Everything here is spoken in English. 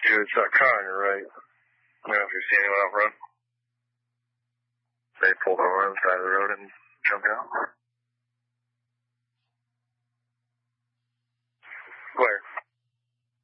Dude, it's that car on your right. I don't know if you see anyone out front. They pulled over on the side of the road and jumped out.